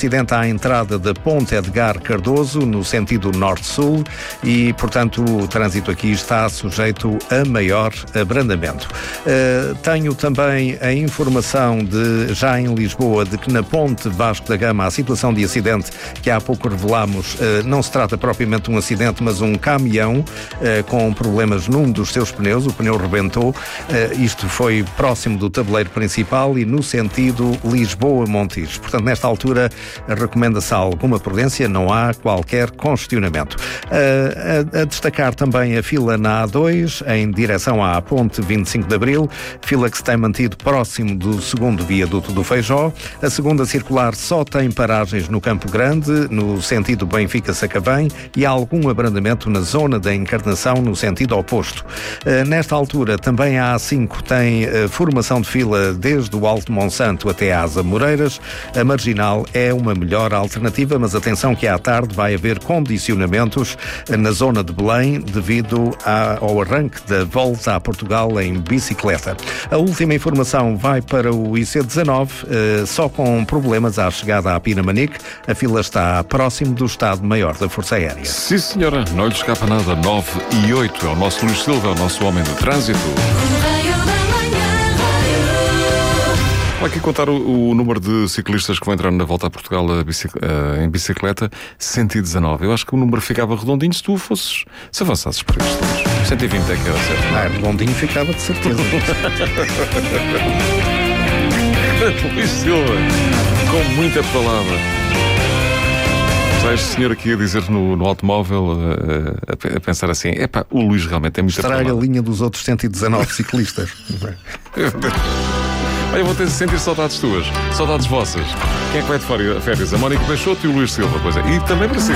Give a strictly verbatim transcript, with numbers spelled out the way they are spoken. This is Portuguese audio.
acidente à entrada da Ponte Edgar Cardoso, no sentido norte-sul, e, portanto, o trânsito aqui está sujeito a maior abrandamento. Uh, tenho também a informação de, já em Lisboa, de que na Ponte Vasco da Gama a situação de acidente que há pouco revelámos uh, não se trata propriamente de um acidente, mas um caminhão uh, com problemas num dos seus pneus, o pneu rebentou. Uh, isto foi próximo do tabuleiro principal e no sentido Lisboa-Montijo. Portanto, nesta altura, recomenda-se alguma prudência, não há qualquer congestionamento. Uh, a, a destacar também a fila na A dois, em direção à Ponte vinte e cinco de Abril, fila que se tem mantido próximo do segundo viaduto do Feijó. A segunda circular só tem paragens no Campo Grande, no sentido Benfica-Sacavém, e há algum abrandamento na zona da Encarnação, no sentido oposto. Uh, nesta altura, também a A cinco tem uh, formação de fila desde o Alto Monsanto até às Amoreiras. A Marginal é uma melhor alternativa, mas atenção que à tarde vai haver condicionamentos na zona de Belém devido a, ao arranque da volta a Portugal em bicicleta. A última informação vai para o I C dezanove, uh, só com problemas à chegada à Pinamanique. A fila está próximo do Estado-Maior da Força Aérea. Sim, senhora, não lhe escapa nada. nove e oito é o nosso Luís Silva, é o nosso homem do trânsito. Vou aqui contar o, o número de ciclistas que vão entrar na volta a Portugal a bicic, uh, em bicicleta, cento e dezanove. Eu acho que o número ficava redondinho se tu fosses, se avançasses para isto. cento e vinte é que era certo. Ah, redondinho ficava de certeza. Luís Silva, com muita palavra. Já este senhor aqui a dizer no, no automóvel, a, a, a pensar assim, epá, o Luís realmente é muito Estraga a linha dos outros cento e dezanove ciclistas. Olha, vou ter de sentir saudades tuas, saudades vossas. Quem é que vai de férias? A Mónica Peixoto e o Luís Silva, pois é. E também para si.